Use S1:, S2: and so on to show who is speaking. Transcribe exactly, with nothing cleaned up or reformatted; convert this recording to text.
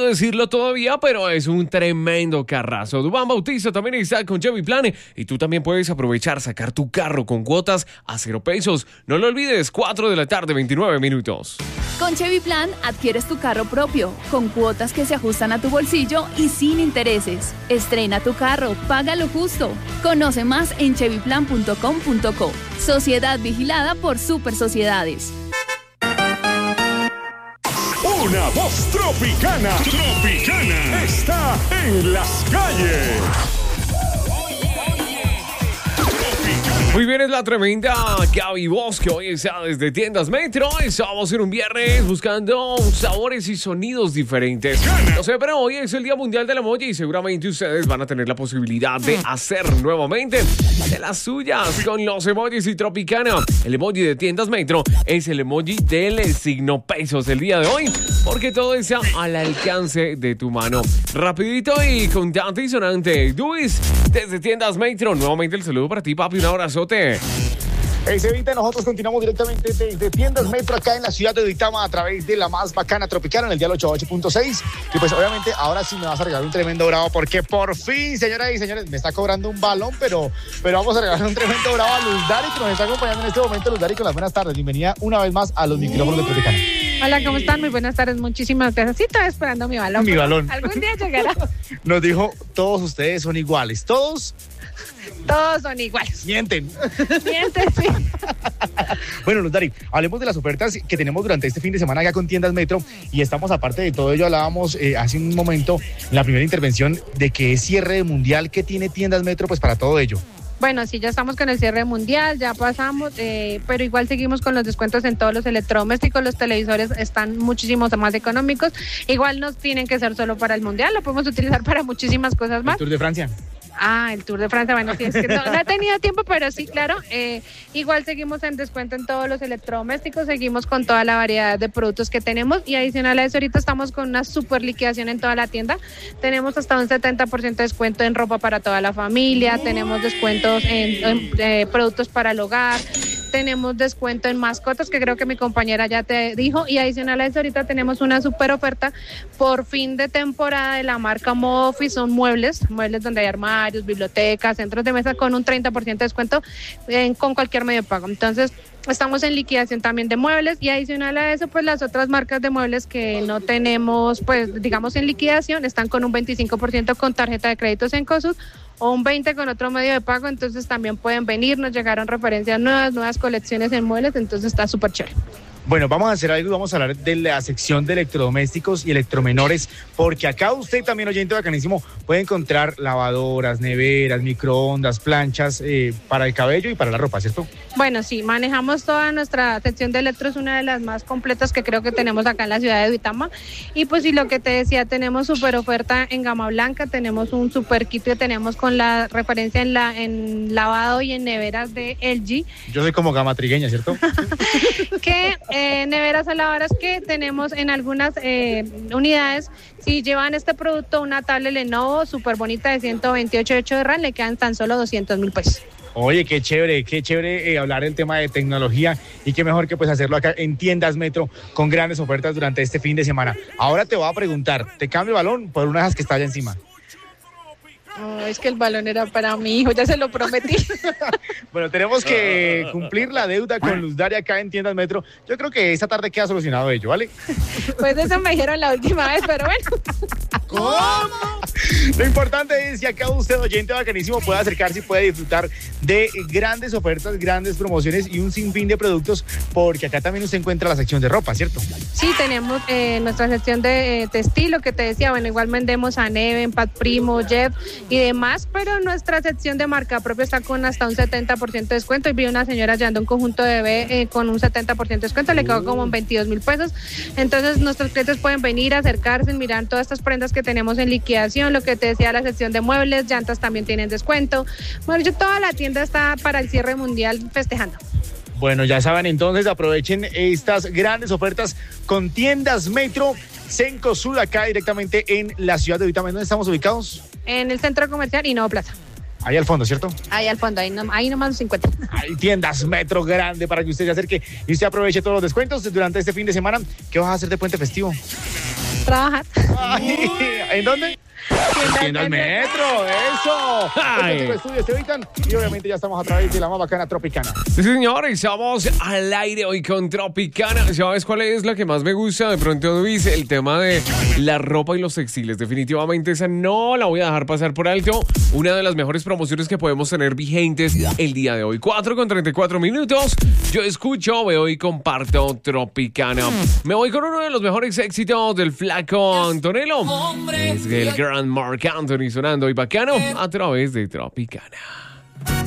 S1: decirlo todavía, pero es un tremendo carrazo. Duván Bautista también está con Chevy Plan y tú también puedes aprovechar, sacar tu carro con cuotas a cero pesos. No lo olvides, cuatro de la tarde, veintinueve minutos.
S2: Con Chevy Plan adquieres tu carro propio, con cuotas que se ajustan a tu bolsillo y sin intereses. Estrena tu carro, paga lo justo. Conoce más en chevy plan punto com punto co. Sociedad vigilada por Super Sociedades.
S3: Una voz tropicana, tropicana, está en las calles.
S1: Muy bien, es la tremenda Gaby Voz que hoy está desde Tiendas Metro. Estamos en un viernes buscando sabores y sonidos diferentes. No sé, pero hoy es el Día Mundial del Emoji y seguramente ustedes van a tener la posibilidad de hacer nuevamente de las suyas con los emojis y Tropicana. El emoji de Tiendas Metro es el emoji del signo pesos el día de hoy, porque todo está al alcance de tu mano. Rapidito y contante y sonante. Luis, desde Tiendas Metro. Nuevamente el saludo para ti, papi. Un abrazote.
S4: Hey, Cevita, nosotros continuamos directamente desde Tiendas Metro acá en la ciudad de Duitama a través de la más bacana Tropicana en el dial ochenta y ocho punto seis. Y pues obviamente ahora sí me vas a regalar un tremendo bravo porque por fin, señoras y señores, me está cobrando un balón, pero, pero vamos a regalar un tremendo bravo a Luz Dari que nos está acompañando en este momento. Luz Dari, con las buenas tardes. Bienvenida una vez más a los micrófonos de Tropicana.
S5: Hola, ¿cómo están? Muy buenas tardes, muchísimas gracias. Sí, estaba esperando mi balón.
S4: Mi balón.
S5: Algún día llegará.
S4: Nos dijo, todos ustedes son iguales, todos...
S5: Todos son iguales.
S4: Mienten.
S5: Mienten, sí.
S4: Bueno, Luz Dari, hablemos de las ofertas que tenemos durante este fin de semana acá con Tiendas Metro. Y estamos, aparte de todo ello, hablábamos eh, hace un momento, en la primera intervención, de que es cierre de mundial. ¿Qué tiene Tiendas Metro pues para todo ello?
S5: Bueno, sí, ya estamos con el cierre mundial, ya pasamos, eh, pero igual seguimos con los descuentos en todos los electrodomésticos. Los televisores están muchísimos más económicos. Igual no tienen que ser solo para el mundial, lo podemos utilizar para muchísimas cosas más.
S4: ¿El Tour de Francia?
S5: Ah, el Tour de Francia, bueno, sí, es que no, no he tenido tiempo, pero sí, claro. Eh, igual seguimos en descuento en todos los electrodomésticos, seguimos con toda la variedad de productos que tenemos y adicional a eso ahorita estamos con una super liquidación en toda la tienda. Tenemos hasta un setenta por ciento de descuento en ropa para toda la familia, tenemos descuentos en, en eh, productos para el hogar, tenemos descuento en mascotas, que creo que mi compañera ya te dijo, y adicional a eso ahorita tenemos una super oferta por fin de temporada de la marca Modo Office. Son muebles, muebles donde hay armarios, bibliotecas, centros de mesa con un treinta por ciento de descuento en, con cualquier medio de pago. Entonces estamos en liquidación también de muebles y adicional a eso pues las otras marcas de muebles que no tenemos pues digamos en liquidación están con un veinticinco por ciento con tarjeta de créditos en Cosud o un veinte por ciento con otro medio de pago. Entonces también pueden venir, nos llegaron referencias nuevas, nuevas colecciones en muebles, entonces está súper chévere.
S4: Bueno, vamos a hacer algo y vamos a hablar de la sección de electrodomésticos y electromenores, porque acá usted también, oyente bacanísimo, puede encontrar lavadoras, neveras, microondas, planchas eh, para el cabello y para la ropa, ¿cierto?
S5: Bueno, sí, manejamos toda nuestra sección de electro, es una de las más completas que creo que tenemos acá en la ciudad de Duitama. Y pues sí, lo que te decía, tenemos súper oferta en gama blanca, tenemos un super kit que tenemos con la referencia en, la, en lavado y en neveras de L G.
S4: Yo soy como gama trigueña, ¿cierto?
S5: que eh, neveras o lavadoras que tenemos en algunas eh, unidades. Si llevan este producto, una tablet Lenovo súper bonita de ciento veintiocho de RAM, le quedan tan solo doscientos mil pesos.
S4: Oye, qué chévere, qué chévere eh, hablar del tema de tecnología y qué mejor que pues hacerlo acá en Tiendas Metro con grandes ofertas durante este fin de semana. Ahora te voy a preguntar, ¿te cambio el balón por una de esas que está allá encima?
S5: No, es que el balón era para mi hijo, ya se lo prometí.
S4: Bueno, tenemos que cumplir la deuda con Luz Dari acá en Tiendas Metro. Yo creo que esta tarde queda solucionado ello, ¿vale?
S5: Pues eso me dijeron la última vez, pero bueno.
S4: ¿Cómo? Lo importante es que acá usted, oyente bacanísimo, puede acercarse y puede disfrutar de grandes ofertas, grandes promociones y un sinfín de productos, porque acá también usted encuentra la sección de ropa, ¿cierto?
S5: Sí, tenemos eh, nuestra sección de eh, textil, lo que te decía, bueno, igual vendemos a Neven, Pat Primo, Jeff y demás, pero nuestra sección de marca propia está con hasta un setenta por ciento de descuento. Y vi una señora llevando un conjunto de bebé eh, con un setenta por ciento de descuento, le quedó como en veintidós mil pesos. Entonces nuestros clientes pueden venir, acercarse, mirar todas estas prendas que tenemos en liquidación, lo que te decía, la sección de muebles, llantas también tienen descuento. Bueno, yo, toda la tienda está para el cierre mundial festejando.
S4: Bueno, ya saben, entonces aprovechen estas grandes ofertas con Tiendas Metro, Cencosud, acá directamente en la ciudad de Duitama. ¿Dónde estamos ubicados?
S5: En el centro comercial y Nuevo Plaza.
S4: Ahí al fondo, ¿cierto?
S5: Ahí al fondo, ahí, no, ahí nomás nos encuentra.
S4: Hay Tiendas Metro grande para que usted se acerque y usted aproveche todos los descuentos durante este fin de semana. ¿Qué vas a hacer de puente festivo?
S5: trabajar.
S4: Ay, ¿en dónde? Yendo al metro, eso.
S1: Ay.
S4: Estos estudios se evitan y obviamente ya estamos a través de la más bacana Tropicana.
S1: Sí, señores, estamos al aire hoy con Tropicana. ¿Sabes cuál es la que más me gusta? De pronto, Luis, el tema de la ropa y los textiles. Definitivamente esa no la voy a dejar pasar por alto. Una de las mejores promociones que podemos tener vigentes el día de hoy. cuatro con treinta y cuatro minutos. Yo escucho, veo y comparto Tropicana. Me voy con uno de los mejores éxitos del flaco Antonello. Es el gran Marc Anthony sonando y bacano a través de Tropicana.